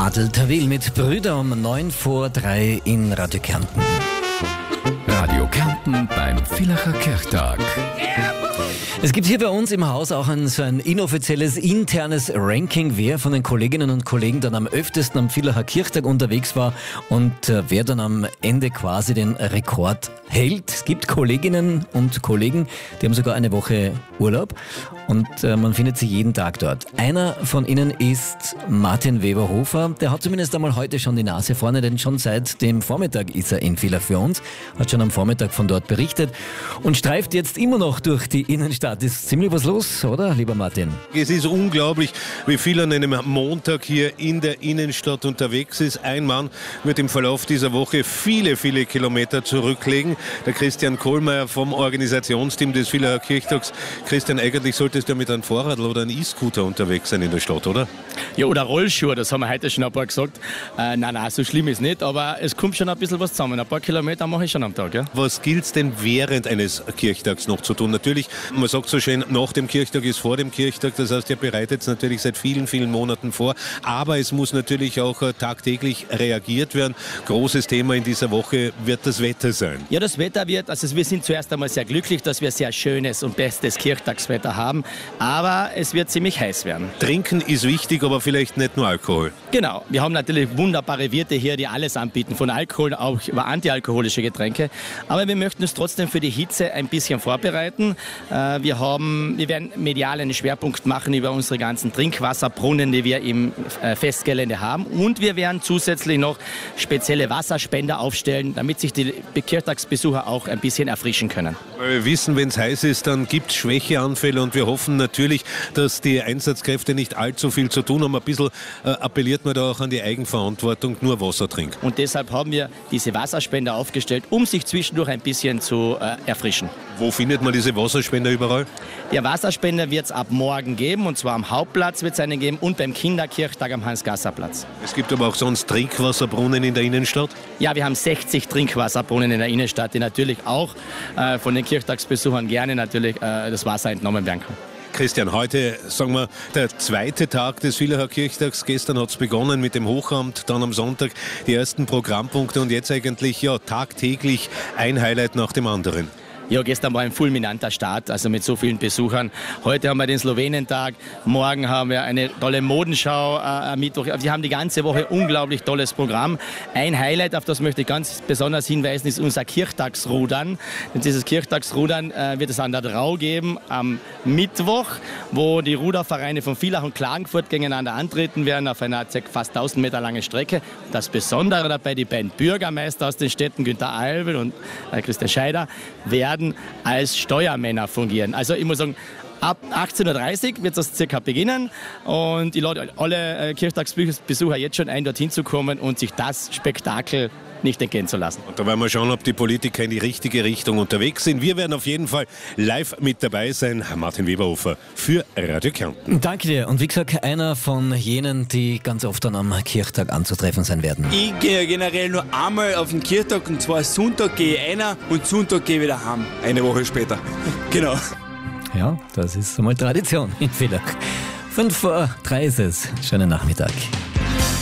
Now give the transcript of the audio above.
Adel Tawil mit Brüder um 3:09 in Radio Kärnten. Radio Kärnten beim Villacher Kirchtag. Es gibt hier bei uns im Haus auch so ein inoffizielles internes Ranking, wer von den Kolleginnen und Kollegen dann am öftesten am Villacher Kirchtag unterwegs war und wer dann am Ende quasi den Rekord hält. Es gibt Kolleginnen und Kollegen, die haben sogar eine Woche Urlaub und man findet sie jeden Tag dort. Einer von ihnen ist Martin Weber-Hofer. Der hat zumindest einmal heute schon die Nase vorne, denn schon seit dem Vormittag ist er in Villach für uns. Hat schon am Vormittag von dort berichtet und streift jetzt immer noch durch die Innenstadt. Ist ziemlich was los, oder, lieber Martin? Es ist unglaublich, wie viel an einem Montag hier in der Innenstadt unterwegs ist. Ein Mann wird im Verlauf dieser Woche viele Kilometer zurücklegen. Der Christian Kohlmeier vom Organisationsteam des Villacher Kirchtags. Christian, eigentlich solltest du ja mit einem Fahrrad oder einem E-Scooter unterwegs sein in der Stadt, oder? Ja, oder Rollschuhe, das haben wir heute schon ein paar gesagt. Nein, so schlimm ist nicht, aber es kommt schon ein bisschen was zusammen. Ein paar Kilometer mache ich schon am Tag. Ja? Was gilt es denn während eines Kirchtags noch zu tun? Natürlich, man sagt so schön, nach dem Kirchtag ist vor dem Kirchtag. Das heißt, ihr bereitet es natürlich seit vielen Monaten vor. Aber es muss natürlich auch tagtäglich reagiert werden. Großes Thema in dieser Woche wird das Wetter sein. Ja, das Wetter wird, also wir sind zuerst einmal sehr glücklich, dass wir sehr schönes und bestes Kirchtagswetter haben. Aber es wird ziemlich heiß werden. Trinken ist wichtig, aber vielleicht nicht nur Alkohol. Genau, wir haben natürlich wunderbare Wirte hier, die alles anbieten, von Alkohol auch über antialkoholische Getränke. Aber wir möchten uns trotzdem für die Hitze ein bisschen vorbereiten. Wir werden medial einen Schwerpunkt machen über unsere ganzen Trinkwasserbrunnen, die wir im Festgelände haben. Und wir werden zusätzlich noch spezielle Wasserspender aufstellen, damit sich die Kirchtagsbesucher auch ein bisschen erfrischen können. Weil wir wissen, wenn es heiß ist, dann gibt es Schwächeanfälle und wir hoffen natürlich, dass die Einsatzkräfte nicht allzu viel zu tun haben. Ein bisschen appelliert man da auch an die Eigenverantwortung, nur Wasser trinken. Und deshalb haben wir diese Wasserspender aufgestellt, um sich zwischendurch ein bisschen zu erfrischen. Wo findet man diese Wasserspender überall? Der Wasserspender wird es ab morgen geben, und zwar am Hauptplatz wird es einen geben und beim Kinderkirchtag am Hans-Gasser-Platz. Es gibt aber auch sonst Trinkwasserbrunnen in der Innenstadt? Ja, wir haben 60 Trinkwasserbrunnen in der Innenstadt, die natürlich auch von den Kirchtagsbesuchern gerne natürlich das Wasser entnommen werden kann. Christian, heute, sagen wir, der zweite Tag des Villacher Kirchtags. Gestern hat es begonnen mit dem Hochamt, dann am Sonntag die ersten Programmpunkte und jetzt eigentlich ja tagtäglich ein Highlight nach dem anderen. Ja, gestern war ein fulminanter Start, also mit so vielen Besuchern. Heute haben wir den Slowenentag, morgen haben wir eine tolle Modenschau am Mittwoch. Wir haben die ganze Woche unglaublich tolles Programm. Ein Highlight, auf das möchte ich ganz besonders hinweisen, ist unser Kirchtagsrudern. Und dieses Kirchtagsrudern wird es an der Drau geben am Mittwoch, wo die Rudervereine von Villach und Klagenfurt gegeneinander antreten werden auf einer fast 1000 Meter lange Strecke. Das Besondere dabei, die beiden Bürgermeister aus den Städten, Günther Alwel und Christian Scheider, werden als Steuermänner fungieren. Also ich muss sagen, ab 18:30 Uhr wird das circa beginnen und ich lade alle Kirchtagsbesucher jetzt schon ein, dorthin zu kommen und sich das Spektakel nicht entgehen zu lassen. Und da werden wir schauen, ob die Politiker in die richtige Richtung unterwegs sind. Wir werden auf jeden Fall live mit dabei sein. Martin Weber-Hofer für Radio Kärnten. Danke dir. Und wie gesagt, einer von jenen, die ganz oft dann am Kirchtag anzutreffen sein werden. Ich gehe generell nur einmal auf den Kirchtag, und zwar Sonntag gehe ich einer und Sonntag gehe ich wieder heim. Eine Woche später. Genau. Ja, das ist einmal Tradition in Villach. 5:03 ist es. Schönen Nachmittag.